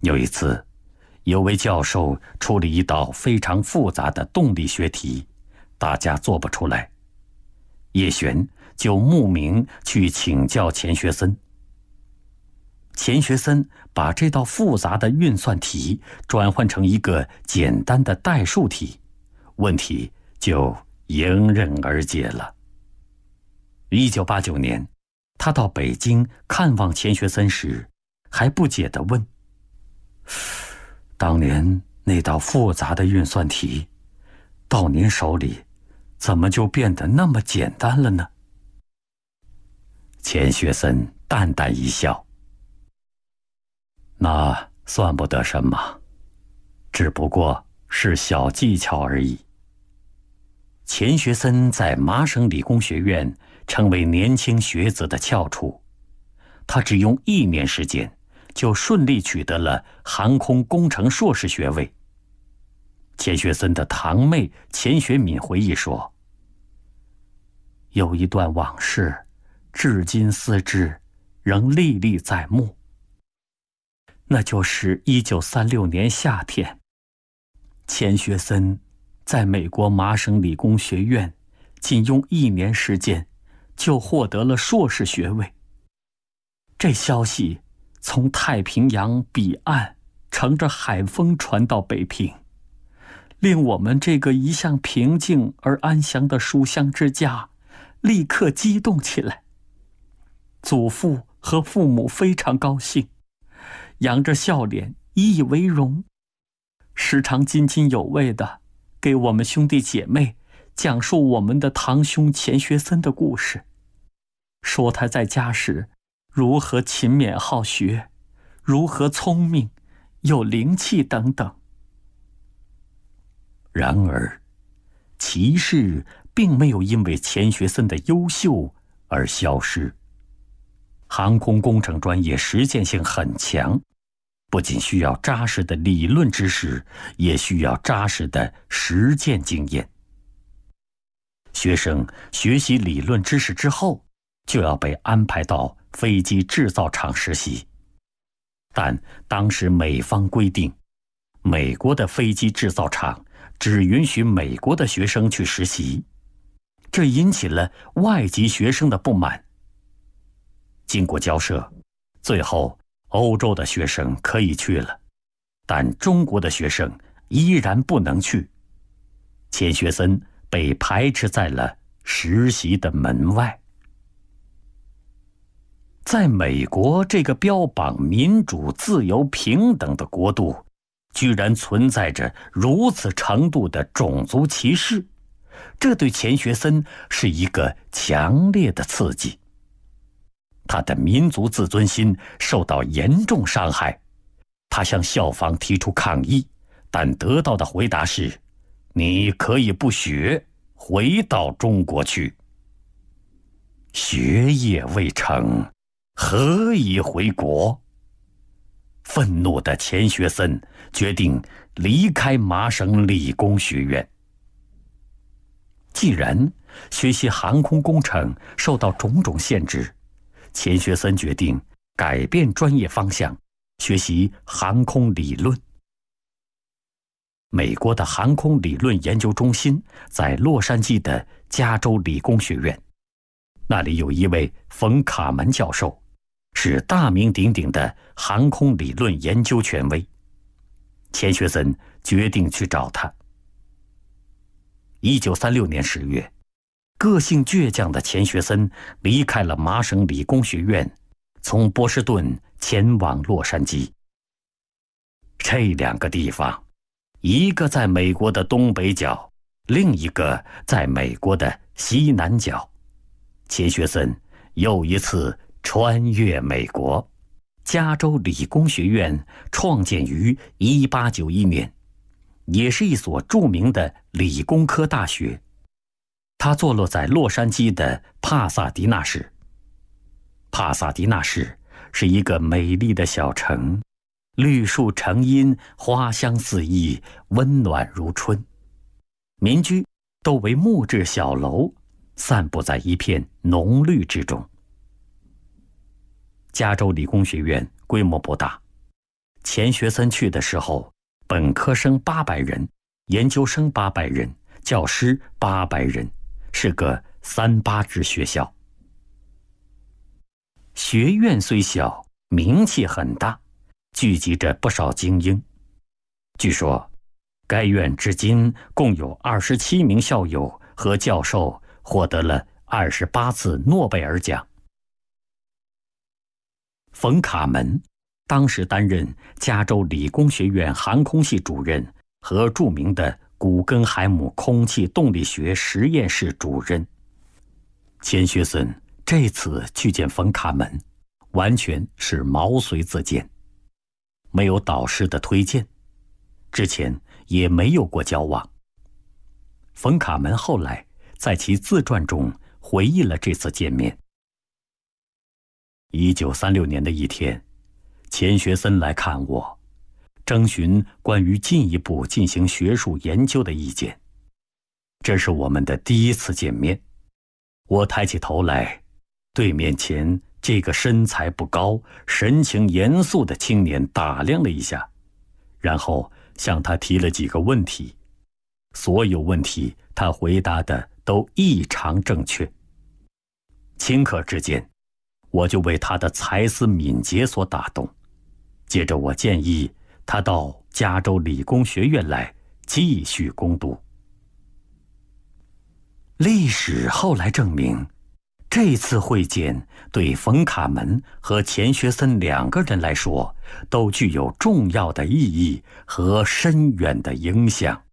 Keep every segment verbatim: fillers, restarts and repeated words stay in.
有一次，有位教授出了一道非常复杂的动力学题，大家做不出来。叶璇就慕名去请教钱学森。钱学森把这道复杂的运算题转换成一个简单的代数题，问题就迎刃而解了。一九八九年，他到北京看望钱学森时，还不解地问：当年那道复杂的运算题，到您手里，怎么就变得那么简单了呢？钱学森淡淡一笑：那算不得什么，只不过是小技巧而已。钱学森在麻省理工学院成为年轻学子的翘楚，他只用一年时间就顺利取得了航空工程硕士学位。钱学森的堂妹钱学敏回忆说：有一段往事，至今思之，仍历历在目。那就是一九三六年夏天，钱学森在美国麻省理工学院仅用一年时间就获得了硕士学位。这消息从太平洋彼岸乘着海风传到北平，令我们这个一向平静而安详的书香之家立刻激动起来。祖父和父母非常高兴，扬着笑脸以以为荣，时常津津有味地给我们兄弟姐妹讲述我们的堂兄钱学森的故事，说他在家时如何勤勉好学，如何聪明有灵气等等。然而，奇事并没有因为钱学森的优秀而消失。航空工程专业实践性很强，不仅需要扎实的理论知识，也需要扎实的实践经验。学生学习理论知识之后，就要被安排到飞机制造厂实习。但当时美方规定，美国的飞机制造厂只允许美国的学生去实习，这引起了外籍学生的不满。经过交涉，最后欧洲的学生可以去了，但中国的学生依然不能去。钱学森被排斥在了实习的门外。在美国这个标榜民主、自由、平等的国度，居然存在着如此程度的种族歧视，这对钱学森是一个强烈的刺激。他的民族自尊心受到严重伤害，他向校方提出抗议，但得到的回答是：你可以不学，回到中国去。学业未成，何以回国？愤怒的钱学森决定离开麻省理工学院。既然学习航空工程受到种种限制，钱学森决定改变专业方向，学习航空理论。美国的航空理论研究中心在洛杉矶的加州理工学院，那里有一位冯卡门教授，是大名鼎鼎的航空理论研究权威。钱学森决定去找他。一九三六年十月，个性倔强的钱学森离开了麻省理工学院，从波士顿前往洛杉矶。这两个地方，一个在美国的东北角，另一个在美国的西南角。钱学森又一次穿越美国。加州理工学院创建于一八九一年，也是一所著名的理工科大学。它坐落在洛杉矶的帕萨迪纳市。帕萨迪纳市是一个美丽的小城，绿树成荫，花香四溢，温暖如春。民居都为木质小楼，散布在一片浓绿之中。加州理工学院规模不大， 钱学森去的时候，本科生八百人，研究生八百人，教师八百人，是个三八制学校。学院虽小，名气很大，聚集着不少精英。据说，该院至今共有二十七名校友和教授获得了二十八次诺贝尔奖。冯卡门当时担任加州理工学院航空系主任和著名的古根海姆空气动力学实验室主任。钱学森这次去见冯卡门，完全是毛遂自荐，没有导师的推荐，之前也没有过交往。冯卡门后来在其自传中回忆了这次见面。一九三六年的一天，钱学森来看我，征询关于进一步进行学术研究的意见。这是我们的第一次见面。我抬起头来，对面前这个身材不高、神情严肃的青年打量了一下，然后向他提了几个问题。所有问题他回答的都异常正确。顷刻之间，我就为他的才思敏捷所打动。接着我建议他到加州理工学院来继续攻读。历史后来证明，这次会见对冯卡门和钱学森两个人来说都具有重要的意义和深远的影响。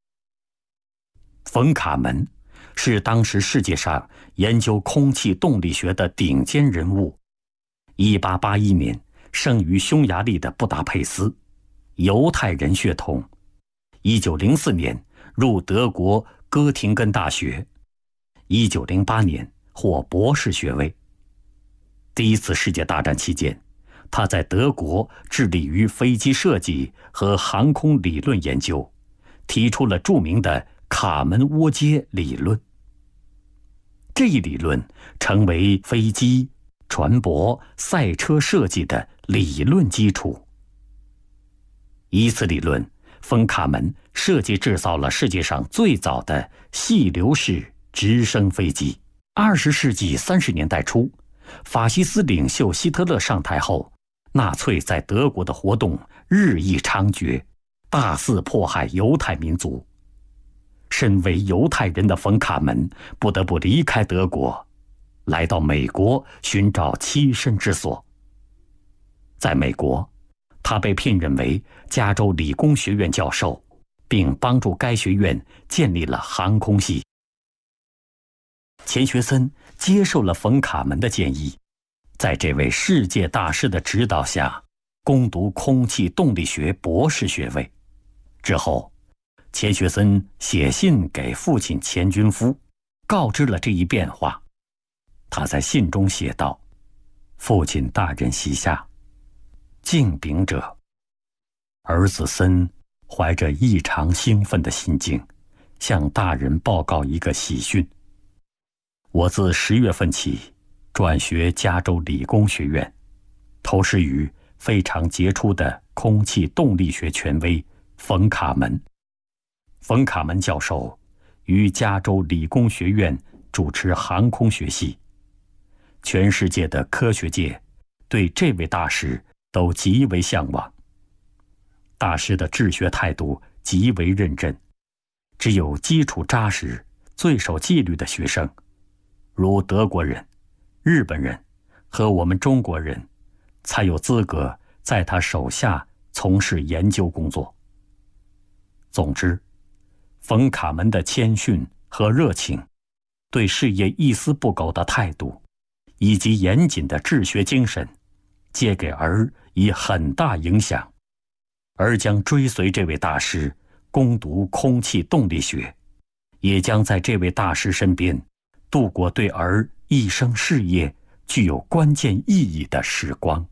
冯卡门是当时世界上研究空气动力学的顶尖人物。一八八一年生于匈牙利的布达佩斯，犹太人血统。一九零四年入德国哥廷根大学，一九零八年获博士学位。第一次世界大战期间，他在德国致力于飞机设计和航空理论研究，提出了著名的卡门窝接理论。这一理论成为飞机、船舶、赛车设计的理论基础。以此理论，冯卡门设计制造了世界上最早的细流式直升飞机。二十世纪三十年代初，法西斯领袖希特勒上台后，纳粹在德国的活动日益猖獗，大肆迫害犹太民族。身为犹太人的冯卡门不得不离开德国，来到美国寻找栖身之所。在美国，他被聘任为加州理工学院教授，并帮助该学院建立了航空系。钱学森接受了冯卡门的建议，在这位世界大师的指导下，攻读空气动力学博士学位。之后，钱学森写信给父亲钱均夫，告知了这一变化。他在信中写道：“父亲大人膝下，敬禀者，儿子森怀着异常兴奋的心境，向大人报告一个喜讯。我自十月份起转学加州理工学院，投师于非常杰出的空气动力学权威冯卡门。冯卡门教授于加州理工学院主持航空学系。全世界的科学界对这位大师都极为向往。大师的治学态度极为认真，只有基础扎实、最守纪律的学生，如德国人、日本人和我们中国人，才有资格在他手下从事研究工作。总之，冯卡门的谦逊和热情，对事业一丝不苟的态度，以及严谨的治学精神，皆给儿以很大影响。儿将追随这位大师攻读空气动力学，也将在这位大师身边度过对儿一生事业具有关键意义的时光。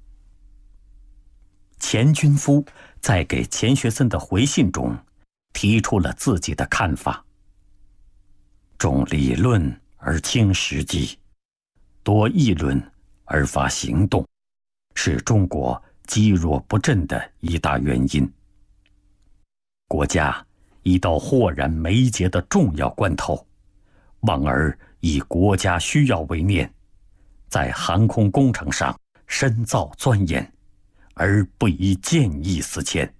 钱均夫在给钱学森的回信中提出了自己的看法：重理论而轻实际，多议论而发行动，是中国积弱不振的一大原因。国家已到豁然眉睫的重要关头，望而以国家需要为念，在航空工程上深造钻研，而不以见异思迁。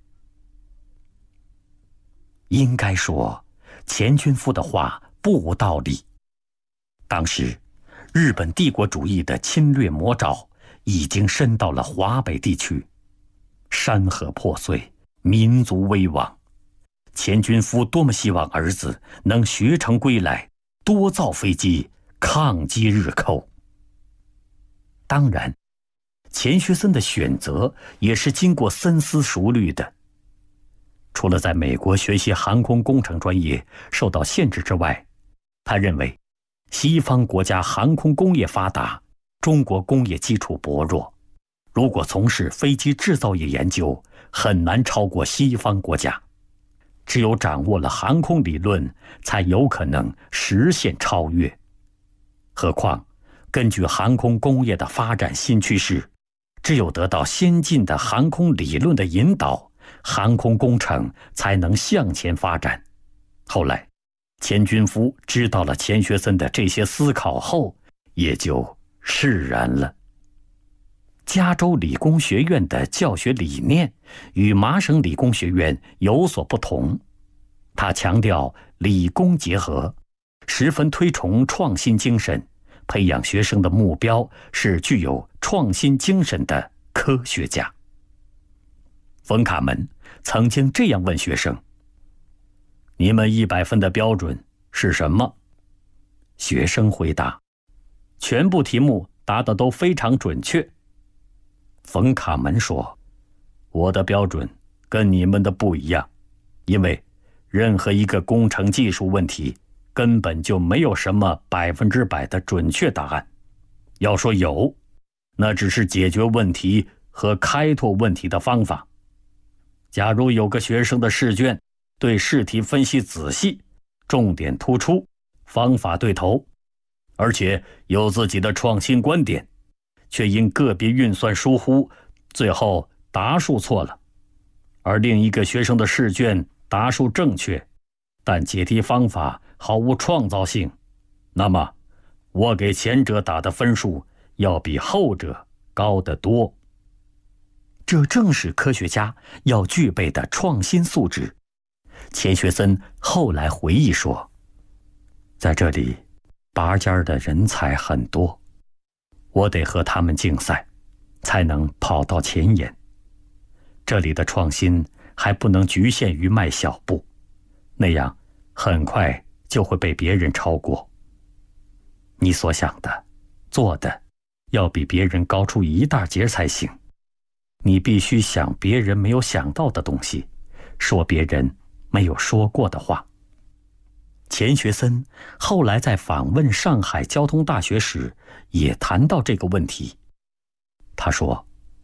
应该说，钱军夫的话不无道理。当时，日本帝国主义的侵略魔爪已经伸到了华北地区，山河破碎，民族危亡。钱军夫多么希望儿子能学成归来，多造飞机，抗击日寇。当然，钱学森的选择也是经过深思熟虑的。除了在美国学习航空工程专业受到限制之外，他认为西方国家航空工业发达，中国工业基础薄弱，如果从事飞机制造业研究，很难超过西方国家。只有掌握了航空理论，才有可能实现超越。何况，根据航空工业的发展新趋势，只有得到先进的航空理论的引导，航空工程才能向前发展。后来，钱军夫知道了钱学森的这些思考后，也就释然了。加州理工学院的教学理念与麻省理工学院有所不同，他强调理工结合，十分推崇创新精神，培养学生的目标是具有创新精神的科学家。冯卡门曾经这样问学生：你们一百分的标准是什么？学生回答：全部题目答得都非常准确。冯卡门说：我的标准跟你们的不一样，因为任何一个工程技术问题根本就没有什么百分之百的准确答案。要说有，那只是解决问题和开拓问题的方法。假如有个学生的试卷对试题分析仔细，重点突出，方法对头，而且有自己的创新观点，却因个别运算疏忽，最后答数错了；而另一个学生的试卷答数正确，但解题方法毫无创造性，那么我给前者打的分数要比后者高得多。这正是科学家要具备的创新素质。钱学森后来回忆说，在这里拔尖的人才很多，我得和他们竞赛，才能跑到前沿。这里的创新还不能局限于迈小步，那样很快就会被别人超过。你所想的、做的，要比别人高出一大截才行。你必须想别人没有想到的东西，说别人没有说过的话。钱学森后来在访问上海交通大学时也谈到这个问题。他说，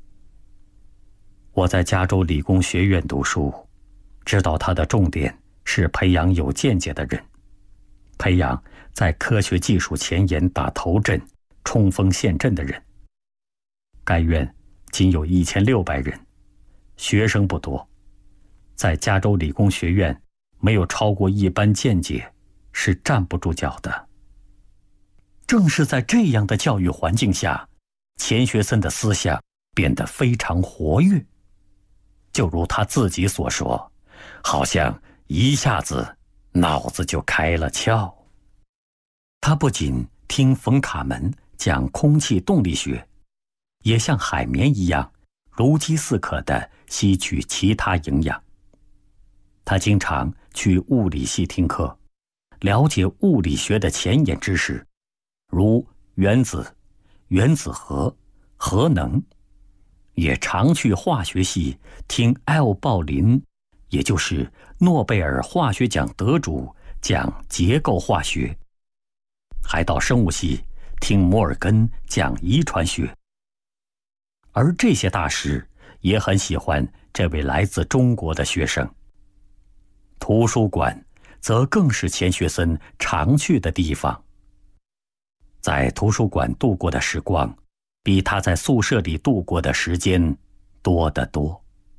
我在加州理工学院读书，知道它的重点是培养有见解的人，培养在科学技术前沿打头阵、冲锋陷阵的人。该院仅有一千六百人，学生不多，在加州理工学院没有超过一般见解是站不住脚的。正是在这样的教育环境下，钱学森的思想变得非常活跃。就如他自己所说，好像一下子脑子就开了窍。他不仅听冯卡门讲空气动力学，也像海绵一样如饥似渴地吸取其他营养。他经常去物理系听课，了解物理学的前沿知识，如原子、原子核、核能。也常去化学系听艾欧鲍林，也就是诺贝尔化学奖得主讲结构化学，还到生物系听摩尔根讲遗传学。而这些大师也很喜欢这位来自中国的学生。图书馆则更是钱学森常去的地方。在图书馆度过的时光，比他在宿舍里度过的时间多得多。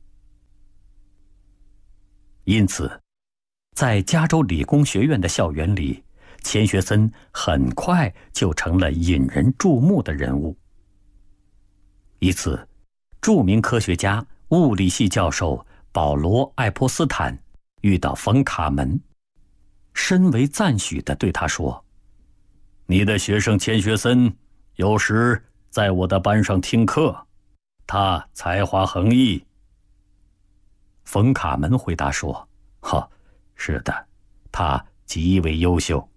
因此，在加州理工学院的校园里，钱学森很快就成了引人注目的人物。一次，著名科学家、物理系教授保罗·爱泼斯坦遇到冯·卡门，深为赞许地对他说：“你的学生钱学森有时在我的班上听课，他才华横溢。”冯·卡门回答说：“哈，是的，他极为优秀。”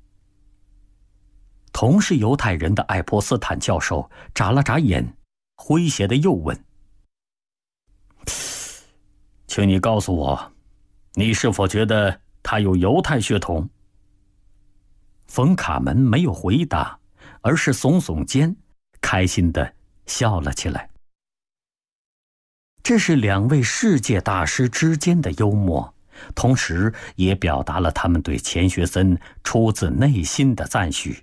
同是犹太人的爱泼斯坦教授眨了眨眼，诙谐地又问：“请你告诉我，你是否觉得他有犹太血统？”冯·卡门没有回答，而是耸耸肩，开心地笑了起来。这是两位世界大师之间的幽默，同时也表达了他们对钱学森出自内心的赞许。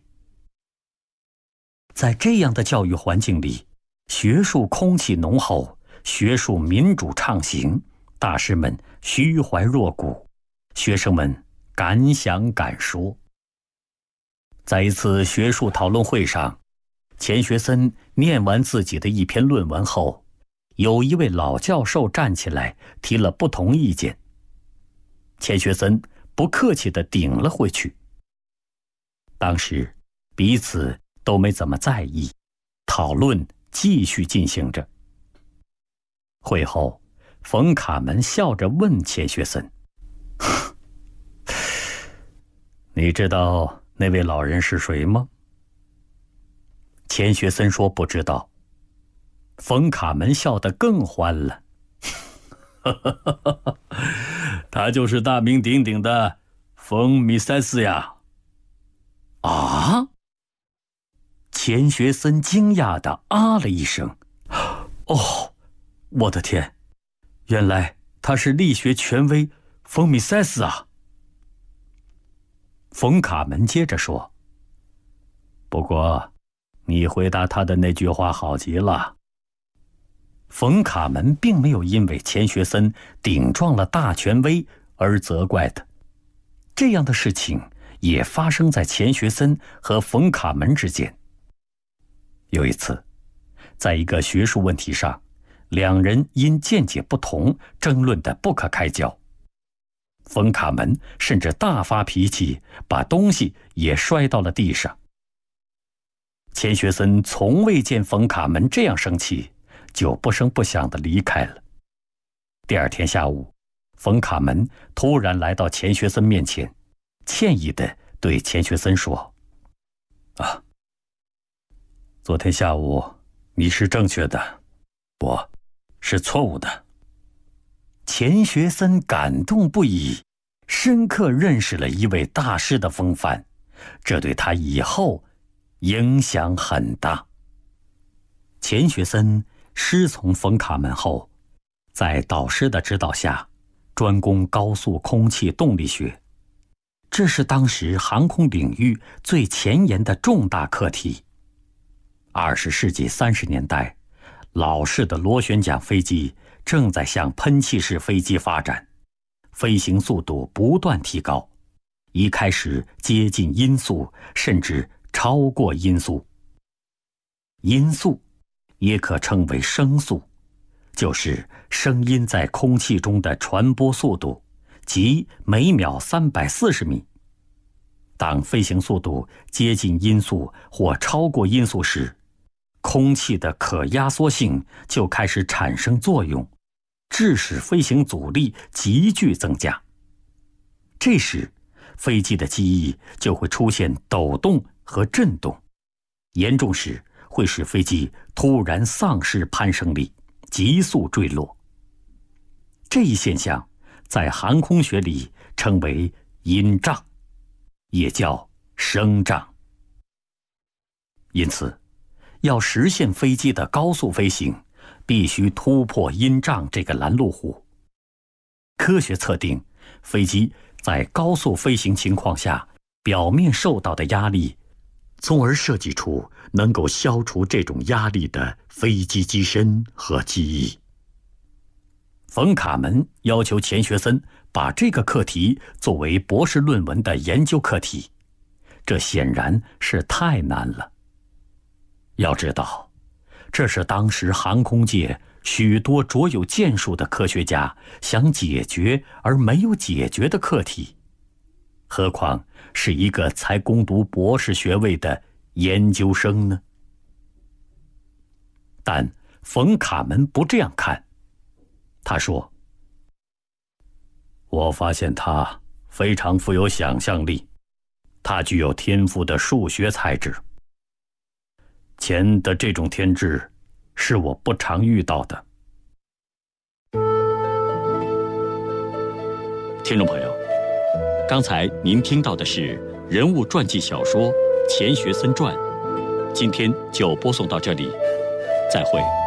在这样的教育环境里，学术空气浓厚，学术民主畅行，大师们虚怀若谷，学生们敢想敢说。在一次学术讨论会上，钱学森念完自己的一篇论文后，有一位老教授站起来提了不同意见，钱学森不客气地顶了回去。当时彼此都没怎么在意，讨论继续进行着。会后，冯·卡门笑着问钱学森：“你知道那位老人是谁吗？”钱学森说不知道。冯·卡门笑得更欢了：“他就是大名鼎鼎的冯·米塞斯呀。”啊！钱学森惊讶地啊了一声：“哦，我的天，原来他是力学权威冯·米塞斯啊！”冯·卡门接着说：“不过，你回答他的那句话好极了。”冯·卡门并没有因为钱学森顶撞了大权威而责怪他，这样的事情也发生在钱学森和冯·卡门之间。有一次，在一个学术问题上，两人因见解不同争论得不可开交。冯·卡门甚至大发脾气，把东西也摔到了地上。钱学森从未见冯·卡门这样生气，就不声不响地离开了。第二天下午，冯·卡门突然来到钱学森面前，歉意地对钱学森说：“啊，昨天下午你是正确的，我是错误的。”钱学森感动不已，深刻认识了一位大师的风范，这对他以后影响很大。钱学森师从冯·卡门后，在导师的指导下，专攻高速空气动力学，这是当时航空领域最前沿的重大课题。二十世纪三十年代，老式的螺旋桨飞机正在向喷气式飞机发展，飞行速度不断提高，一开始接近音速，甚至超过音速。音速也可称为声速，就是声音在空气中的传播速度，即每秒三百四十米。当飞行速度接近音速或超过音速时，空气的可压缩性就开始产生作用，致使飞行阻力急剧增加。这时，飞机的机翼就会出现抖动和震动，严重时会使飞机突然丧失攀升力，急速坠落。这一现象在航空学里称为音障，也叫声障。因此，要实现飞机的高速飞行，必须突破音障这个拦路虎。科学测定，飞机在高速飞行情况下表面受到的压力，从而设计出能够消除这种压力的飞机机身和机翼。 冯卡门要求钱学森把这个课题作为博士论文的研究课题，这显然是太难了。要知道，这是当时航空界许多卓有建树的科学家想解决而没有解决的课题，何况是一个才攻读博士学位的研究生呢？但冯卡门不这样看，他说：“我发现他非常富有想象力，他具有天赋的数学才智。钱的这种天质是我不常遇到的。” 听众朋友，刚才您听到的是人物传记小说《钱学森传》，今天就播送到这里，再会。